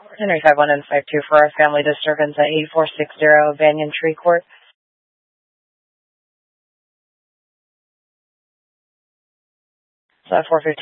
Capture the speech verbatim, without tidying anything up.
Henry five one and five two for our family disturbance at eighty-four sixty Banyan Tree Court. So at four fifteen.